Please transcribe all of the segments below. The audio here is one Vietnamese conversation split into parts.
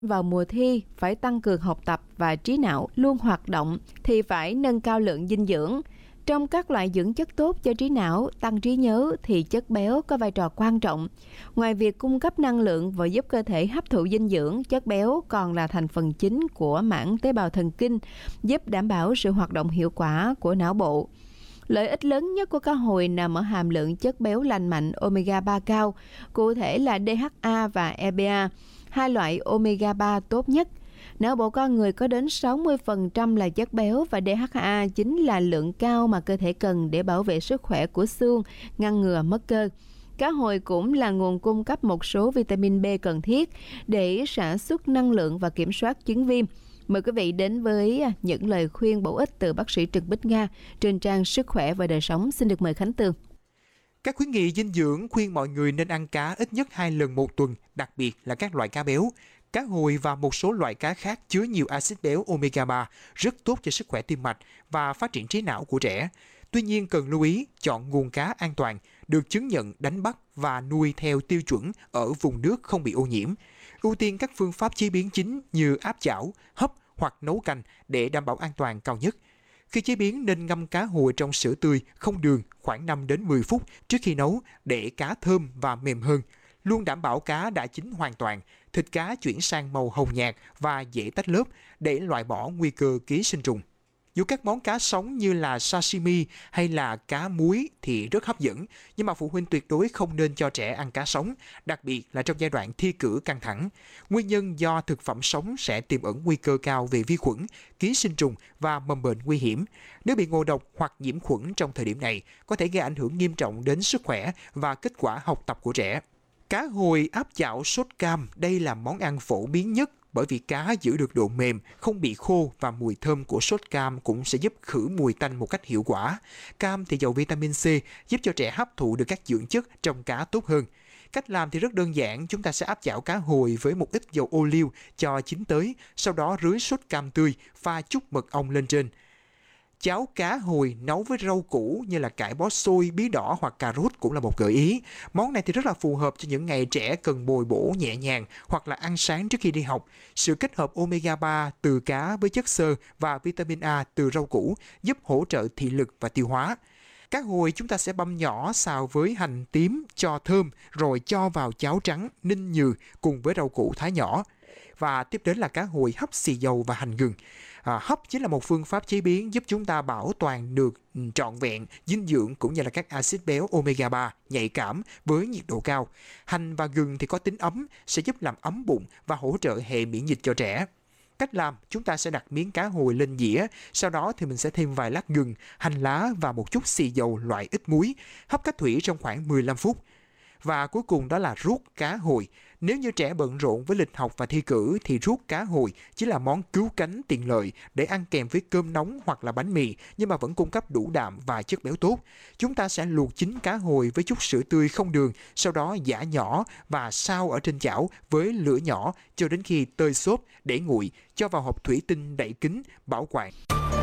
Vào mùa thi, phải tăng cường học tập và trí não luôn hoạt động thì phải nâng cao lượng dinh dưỡng. Trong các loại dưỡng chất tốt cho trí não, tăng trí nhớ thì chất béo có vai trò quan trọng. Ngoài việc cung cấp năng lượng và giúp cơ thể hấp thụ dinh dưỡng, chất béo còn là thành phần chính của mảng tế bào thần kinh, giúp đảm bảo sự hoạt động hiệu quả của não bộ. Lợi ích lớn nhất của cá hồi nằm ở hàm lượng chất béo lành mạnh omega 3 cao, cụ thể là DHA và EPA, hai loại omega 3 tốt nhất. Não bộ con người có đến 60% là chất béo và DHA chính là lượng cao mà cơ thể cần để bảo vệ sức khỏe của xương, ngăn ngừa mất cơ. Cá hồi cũng là nguồn cung cấp một số vitamin B cần thiết để sản xuất năng lượng và kiểm soát chứng viêm. Mời quý vị đến với những lời khuyên bổ ích từ bác sĩ Trần Bích Nga trên trang Sức khỏe và đời sống. Xin được mời Khánh Tường. Các khuyến nghị dinh dưỡng khuyên mọi người nên ăn cá ít nhất 2 lần một tuần, đặc biệt là các loại cá béo. Cá hồi và một số loại cá khác chứa nhiều axit béo omega 3 rất tốt cho sức khỏe tim mạch và phát triển trí não của trẻ. Tuy nhiên cần lưu ý chọn nguồn cá an toàn, được chứng nhận đánh bắt và nuôi theo tiêu chuẩn ở vùng nước không bị ô nhiễm. Ưu tiên các phương pháp chế biến chính như áp chảo, hấp hoặc nấu canh để đảm bảo an toàn cao nhất. Khi chế biến nên ngâm cá hồi trong sữa tươi không đường khoảng 5 đến 10 phút trước khi nấu để cá thơm và mềm hơn. Luôn đảm bảo cá đã chín hoàn toàn, thịt cá chuyển sang màu hồng nhạt và dễ tách lớp để loại bỏ nguy cơ ký sinh trùng. Dù các món cá sống như là sashimi hay là cá muối thì rất hấp dẫn, nhưng mà phụ huynh tuyệt đối không nên cho trẻ ăn cá sống, đặc biệt là trong giai đoạn thi cử căng thẳng. Nguyên nhân do thực phẩm sống sẽ tiềm ẩn nguy cơ cao về vi khuẩn, ký sinh trùng và mầm bệnh nguy hiểm. Nếu bị ngộ độc hoặc nhiễm khuẩn trong thời điểm này, có thể gây ảnh hưởng nghiêm trọng đến sức khỏe và kết quả học tập của trẻ. Cá hồi áp chảo sốt cam, đây là món ăn phổ biến nhất bởi vì cá giữ được độ mềm, không bị khô và mùi thơm của sốt cam cũng sẽ giúp khử mùi tanh một cách hiệu quả. Cam thì giàu vitamin C, giúp cho trẻ hấp thụ được các dưỡng chất trong cá tốt hơn. Cách làm thì rất đơn giản, chúng ta sẽ áp chảo cá hồi với một ít dầu ô liu cho chín tới, sau đó rưới sốt cam tươi, pha chút mật ong lên trên. Cháo cá hồi nấu với rau củ như là cải bó xôi, bí đỏ hoặc cà rốt cũng là một gợi ý. Món này thì rất là phù hợp cho những ngày trẻ cần bồi bổ nhẹ nhàng hoặc là ăn sáng trước khi đi học. Sự kết hợp omega 3 từ cá với chất xơ và vitamin A từ rau củ giúp hỗ trợ thị lực và tiêu hóa. Cá hồi chúng ta sẽ băm nhỏ xào với hành tím cho thơm rồi cho vào cháo trắng ninh nhừ cùng với rau củ thái nhỏ. Và tiếp đến là cá hồi hấp xì dầu và hành gừng. Hấp chính là một phương pháp chế biến giúp chúng ta bảo toàn được trọn vẹn dinh dưỡng cũng như là các axit béo omega 3 nhạy cảm với nhiệt độ cao. Hành và gừng thì có tính ấm, sẽ giúp làm ấm bụng và hỗ trợ hệ miễn dịch cho trẻ. Cách làm, chúng ta sẽ đặt miếng cá hồi lên dĩa, sau đó thì mình sẽ thêm vài lát gừng, hành lá và một chút xì dầu loại ít muối, hấp cách thủy trong khoảng 15 phút. Và cuối cùng đó là ruốc cá hồi. Nếu như trẻ bận rộn với lịch học và thi cử thì ruốc cá hồi chỉ là món cứu cánh tiện lợi để ăn kèm với cơm nóng hoặc là bánh mì, nhưng mà vẫn cung cấp đủ đạm và chất béo tốt. Chúng ta sẽ luộc chín cá hồi với chút sữa tươi không đường, sau đó giã nhỏ và xào ở trên chảo với lửa nhỏ cho đến khi tơi xốp để nguội, cho vào hộp thủy tinh đậy kín, bảo quản.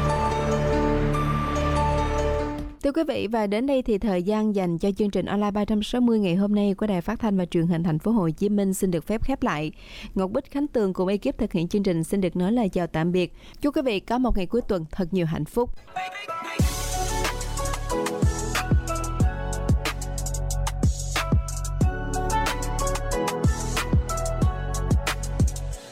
Thưa quý vị, và đến đây thì thời gian dành cho chương trình Online 360 ngày hôm nay của Đài Phát thanh và Truyền hình Thành phố Hồ Chí Minh xin được phép khép lại. Ngọc Bích, Khánh Tường cùng ekip thực hiện chương trình xin được nói lời chào tạm biệt. Chúc quý vị có một ngày cuối tuần thật nhiều hạnh phúc.